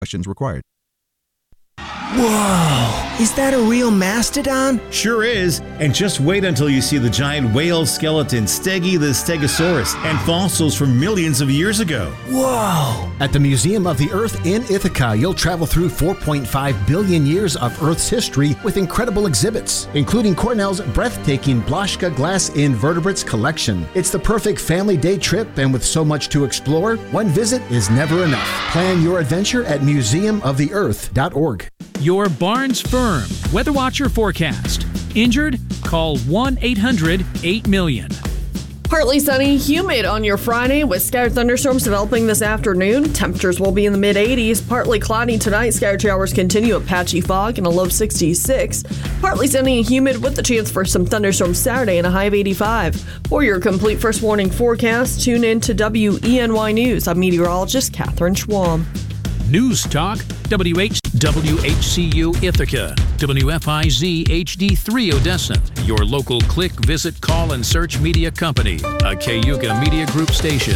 Questions required. Whoa! Is that a real mastodon? Sure is. And just wait until you see the giant whale skeleton, Stegi the Stegosaurus, and fossils from millions of years ago. Whoa! At the Museum of the Earth in Ithaca, you'll travel through 4.5 billion years of Earth's history with incredible exhibits, including Cornell's breathtaking Blaschka glass invertebrates collection. It's the perfect family day trip, and with so much to explore, one visit is never enough. Plan your adventure at museumoftheearth.org. Your Barnes Firm Weather Watcher forecast. Injured? Call 1-800-8-million. Partly sunny, humid on your Friday with scattered thunderstorms developing this afternoon. Temperatures will be in the mid-80s. Partly cloudy tonight. Scattered showers continue with patchy fog and a low of 66. Partly sunny and humid with the chance for some thunderstorms Saturday and a high of 85. For your complete first warning forecast, tune in to WENY News. I'm meteorologist Catherine Schwam. News Talk, WHCU Ithaca, WFIZ HD3 Odessa, your local click, visit, call, and search media company, a Cayuga Media Group station.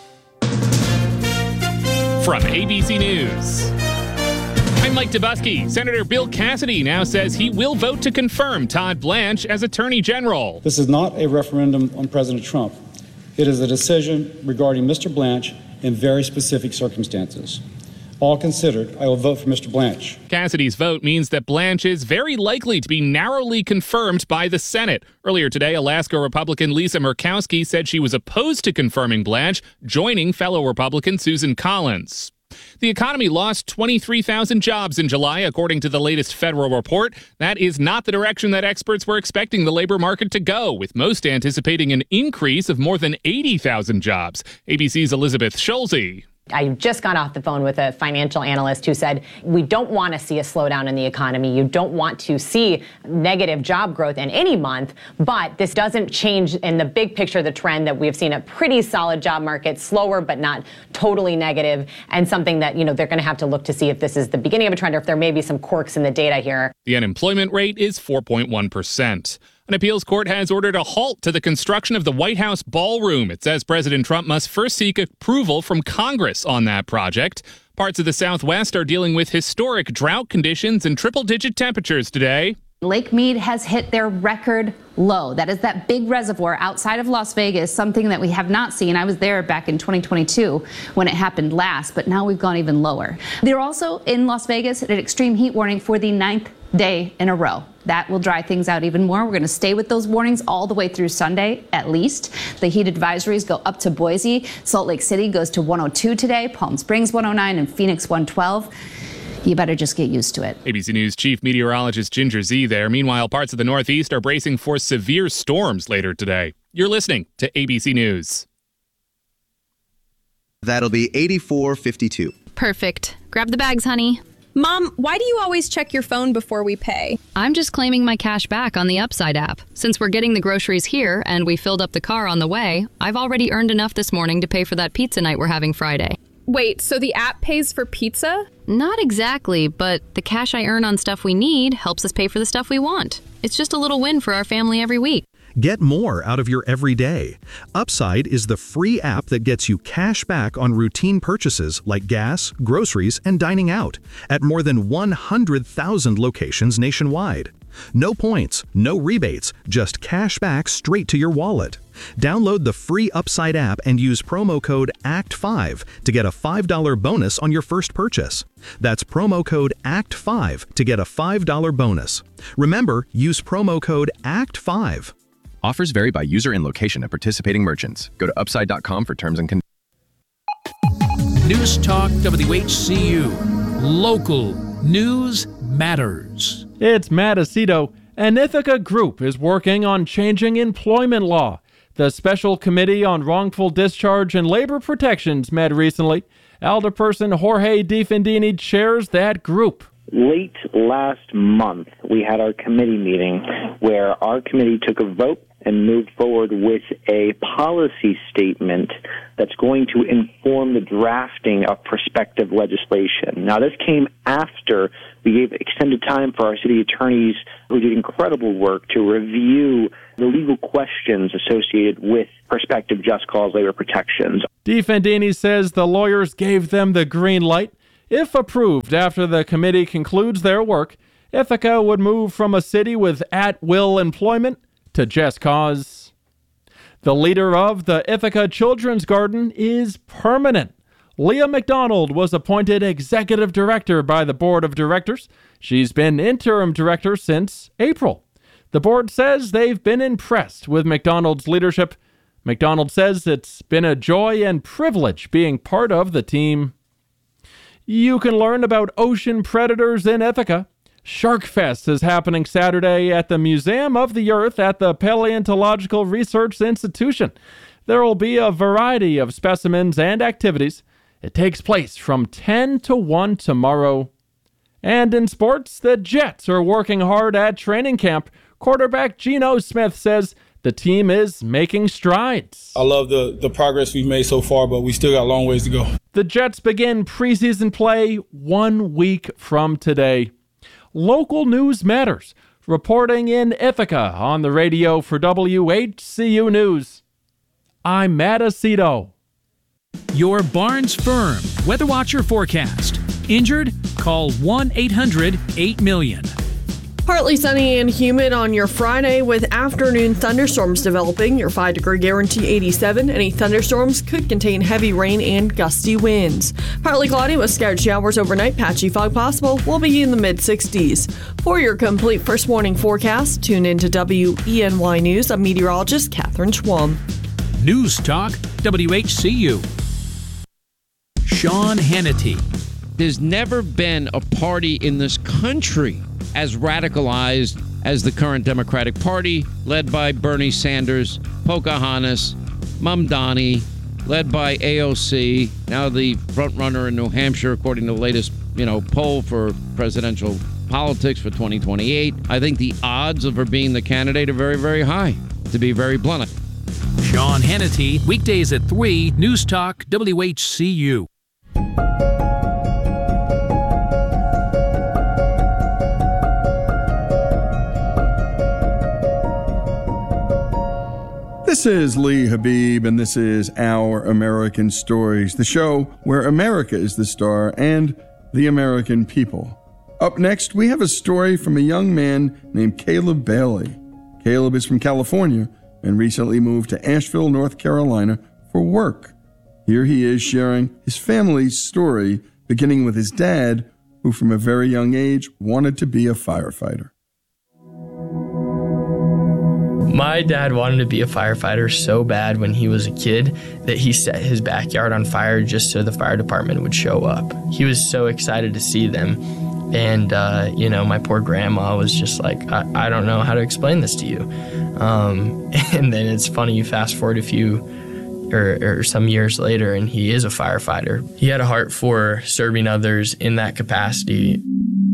From ABC News, I'm Mike Dubusky. Senator Bill Cassidy now says he will vote to confirm Todd Blanche as Attorney General. This is not a referendum on President Trump. It is a decision regarding Mr. Blanche in very specific circumstances. All considered, I will vote for Mr. Blanche. Cassidy's vote means that Blanche is very likely to be narrowly confirmed by the Senate. Earlier today, Alaska Republican Lisa Murkowski said she was opposed to confirming Blanche, joining fellow Republican Susan Collins. The economy lost 23,000 jobs in July, according to the latest federal report. That is not the direction that experts were expecting the labor market to go, with most anticipating an increase of more than 80,000 jobs. ABC's Elizabeth Schulze. I just got off the phone with a financial analyst who said we don't want to see a slowdown in the economy. You don't want to see negative job growth in any month, but this doesn't change in the big picture the trend that we've seen a pretty solid job market, slower but not totally negative, and something that, they're going to have to look to see if this is the beginning of a trend or if there may be some quirks in the data here. The unemployment rate is 4.1%. An appeals court has ordered a halt to the construction of the White House ballroom. It says President Trump must first seek approval from Congress on that project. Parts of the Southwest are dealing with historic drought conditions and triple-digit temperatures today. Lake Mead has hit their record low. That is that big reservoir outside of Las Vegas, something that we have not seen. I was there back in 2022 when it happened last, but now we've gone even lower. They're also in Las Vegas at an extreme heat warning for the 9th day in a row. That will dry things out even more. We're going to stay with those warnings all the way through Sunday, at least. The heat advisories go up to Boise. Salt Lake City goes to 102 today, Palm Springs 109, and Phoenix 112. You better just get used to it. ABC News Chief Meteorologist Ginger Zee there. Meanwhile, parts of the Northeast are bracing for severe storms later today. You're listening to ABC News. That'll be 84.52. Perfect. Grab the bags, honey. Mom, why do you always check your phone before we pay? I'm just claiming my cash back on the Upside app. Since we're getting the groceries here and we filled up the car on the way, I've already earned enough this morning to pay for that pizza night we're having Friday. Wait, so the app pays for pizza? Not exactly, but the cash I earn on stuff we need helps us pay for the stuff we want. It's just a little win for our family every week. Get more out of your everyday. Upside is the free app that gets you cash back on routine purchases like gas, groceries, and dining out at more than 100,000 locations nationwide. No points, no rebates, just cash back straight to your wallet. Download the free Upside app and use promo code ACT5 to get a $5 bonus on your first purchase. That's promo code ACT5 to get a $5 bonus. Remember, use promo code ACT5. Offers vary by user and location at participating merchants. Go to upside.com for terms and conditions. News Talk WHCU. Local news matters. It's Matt Aceto. An Ithaca group is working on changing employment law. The Special Committee on Wrongful Discharge and Labor Protections met recently. Alderperson Jorge DeFendini chairs that group. Late last month, we had our committee meeting where our committee took a vote and moved forward with a policy statement that's going to inform the drafting of prospective legislation. Now, this came after we gave extended time for our city attorneys, who did incredible work, to review the legal questions associated with prospective just cause labor protections. DeFendini says the lawyers gave them the green light. If approved after the committee concludes their work, Ithaca would move from a city with at-will employment to just cause. The leader of the Ithaca Children's Garden is permanent. Leah McDonald was appointed executive director by the board of directors. She's been interim director since April. The board says they've been impressed with McDonald's leadership. McDonald says it's been a joy and privilege being part of the team. You can learn about ocean predators in Ithaca. Shark Fest is happening Saturday at the Museum of the Earth at the Paleontological Research Institution. There will be a variety of specimens and activities. It takes place from 10 to 1 tomorrow. And in sports, the Jets are working hard at training camp. Quarterback Geno Smith says the team is making strides. I love the progress we've made so far, but we still got a long ways to go. The Jets begin preseason play 1 week from today. Local news matters. Reporting in Ithaca on the radio for WHCU News, I'm Matt Aceto. Your Barnes Firm Weather Watcher forecast. Injured? Call 1-800-8-million. Partly sunny and humid on your Friday with afternoon thunderstorms developing. Your 5-degree guarantee 87. Any thunderstorms could contain heavy rain and gusty winds. Partly cloudy with scattered showers overnight. Patchy fog possible. We'll be in the mid-60s. For your complete first morning forecast, tune into WENY News. I'm meteorologist Catherine Schwam. News Talk WHCU. Sean Hannity. There's never been a party in this country as radicalized as the current Democratic Party, led by Bernie Sanders, Pocahontas, Mamdani, led by AOC, now the front runner in New Hampshire, according to the latest, poll for presidential politics for 2028. I think the odds of her being the candidate are very, very high, to be very blunt. Sean Hannity, weekdays at 3, News Talk WHCU. This is Lee Habib, and this is Our American Stories, the show where America is the star and the American people. Up next, we have a story from a young man named Caleb Bailey. Caleb is from California and recently moved to Asheville, North Carolina for work. Here he is sharing his family's story, beginning with his dad, who from a very young age wanted to be a firefighter. My dad wanted to be a firefighter so bad when he was a kid that he set his backyard on fire just so the fire department would show up. He was so excited to see them. And, my poor grandma was just like, I don't know how to explain this to you. And then it's funny, you fast forward a few or some years later, and he is a firefighter. He had a heart for serving others in that capacity.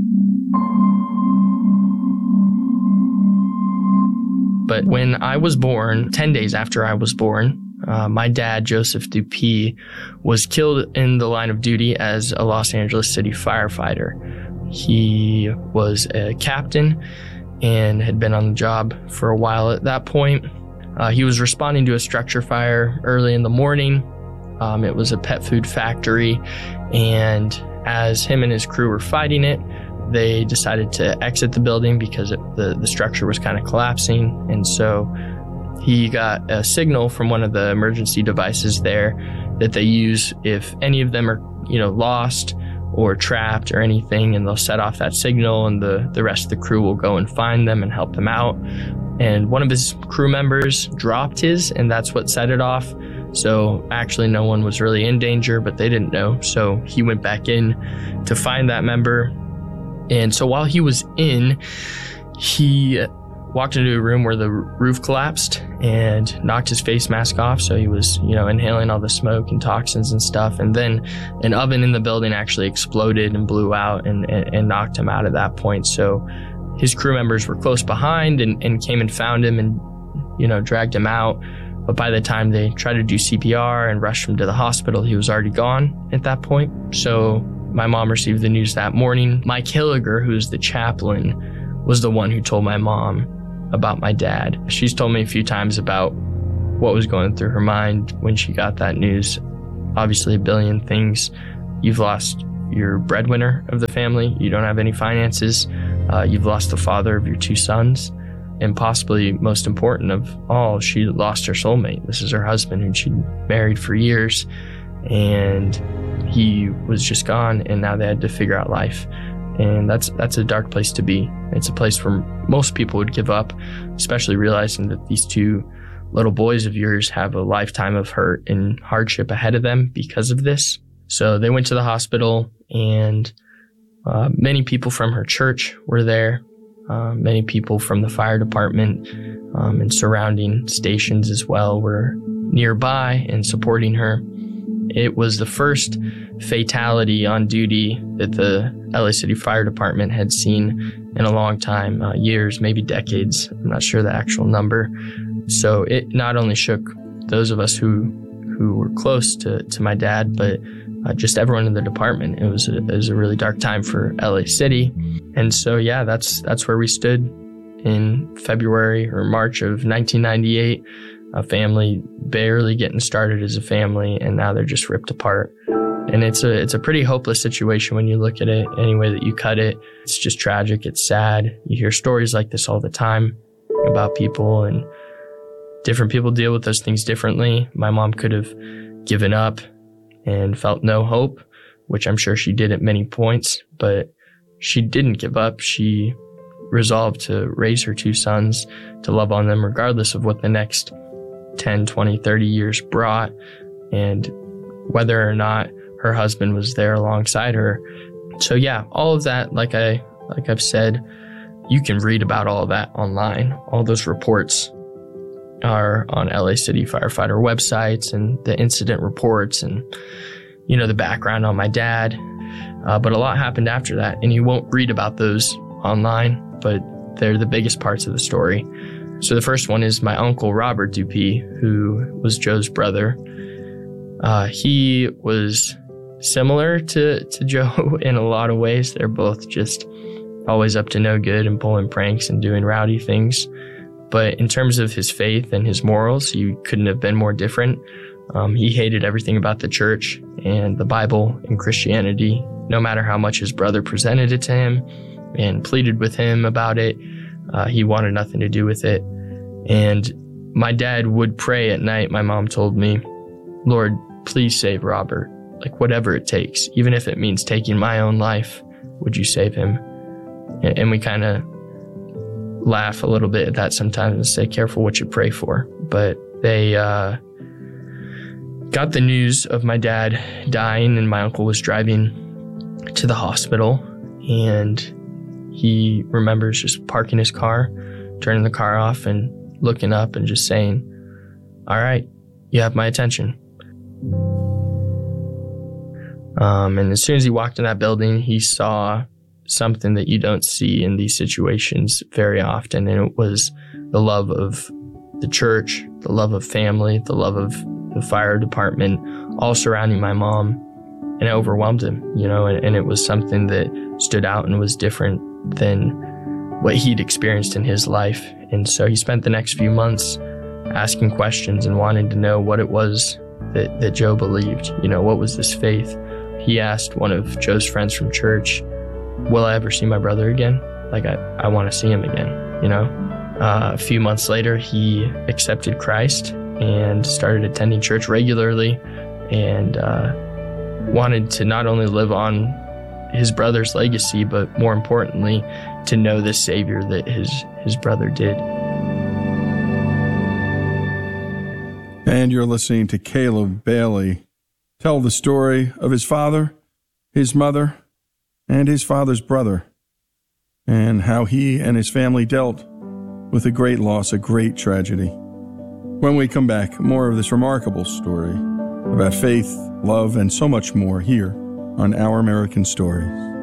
But when I was born, 10 days after I was born, my dad, Joseph Dupuy, was killed in the line of duty as a Los Angeles City firefighter. He was a captain and had been on the job for a while at that point. He was responding to a structure fire early in the morning. It was a pet food factory, and as him and his crew were fighting it, they decided to exit the building because the structure was kind of collapsing. And so he got a signal from one of the emergency devices there that they use if any of them are, lost or trapped or anything, and they'll set off that signal, and the rest of the crew will go and find them and help them out. And one of his crew members dropped his, and that's what set it off. So actually no one was really in danger, but they didn't know. So he went back in to find that member. And so while he was in, he walked into a room where the roof collapsed and knocked his face mask off. So he was, inhaling all the smoke and toxins and stuff. And then an oven in the building actually exploded and blew out and knocked him out at that point. So his crew members were close behind and came and found him and, dragged him out. But by the time they tried to do CPR and rushed him to the hospital, he was already gone at that point. So my mom received the news that morning. Mike Hilliger, who's the chaplain, was the one who told my mom about my dad. She's told me a few times about what was going through her mind when she got that news. Obviously, a billion things. You've lost You're breadwinner of the family. You don't have any finances. You've lost the father of your 2 sons. And possibly most important of all, she lost her soulmate. This is her husband who she'd married for years. And he was just gone, and now they had to figure out life. And that's a dark place to be. It's a place where most people would give up, especially realizing that these 2 little boys of yours have a lifetime of hurt and hardship ahead of them because of this. So they went to the hospital, and many people from her church were there. Many people from the fire department and surrounding stations as well were nearby and supporting her. It was the first fatality on duty that the LA City Fire Department had seen in a long time, years, maybe decades. I'm not sure the actual number. So it not only shook those of us who were close to my dad, but just everyone in the department. It was a really dark time for LA City. And so, yeah, that's where we stood in February or March of 1998. A family barely getting started as a family, and now they're just ripped apart. And it's a pretty hopeless situation when you look at it any way that you cut it. It's just tragic. It's sad. You hear stories like this all the time about people, and different people deal with those things differently. My mom could have given up and felt no hope, which I'm sure she did at many points, but she didn't give up. She resolved to raise her 2 sons, to love on them regardless of what the next 10, 20, 30 years brought, and whether or not her husband was there alongside her. So yeah, all of that, like I've said, you can read about all of that online. All those reports are on LA City firefighter websites, and the incident reports, and the background on my dad. But a lot happened after that, and you won't read about those online, but they're the biggest parts of the story. So the first one is my uncle, Robert Dupuy, who was Joe's brother. He was similar to Joe in a lot of ways. They're both just always up to no good and pulling pranks and doing rowdy things. But in terms of his faith and his morals, he couldn't have been more different. He hated everything about the church and the Bible and Christianity, no matter how much his brother presented it to him and pleaded with him about it. He wanted nothing to do with it. And my dad would pray at night, my mom told me, "Lord, please save Robert. Like, whatever it takes, even if it means taking my own life, would you save him?" And we kind of laugh a little bit at that sometimes and say, careful what you pray for. But they got the news of my dad dying, and my uncle was driving to the hospital, and he remembers just parking his car, turning the car off and looking up and just saying, "All right, you have my attention." And as soon as he walked in that building, he saw something that you don't see in these situations very often. And it was the love of the church, the love of family, the love of the fire department, all surrounding my mom. And it overwhelmed him, and it was something that stood out and was different than what he'd experienced in his life. And so he spent the next few months asking questions and wanting to know what it was that Joe believed. What was this faith? He asked one of Joe's friends from church, "Will I ever see my brother again? Like, I want to see him again." A few months later, he accepted Christ and started attending church regularly, and wanted to not only live on his brother's legacy, but more importantly, to know the Savior that his brother did. And you're listening to Caleb Bailey tell the story of his father, his mother, and his father's brother, and how he and his family dealt with a great loss, a great tragedy. When we come back, more of this remarkable story about faith, love, and so much more here on Our American Stories.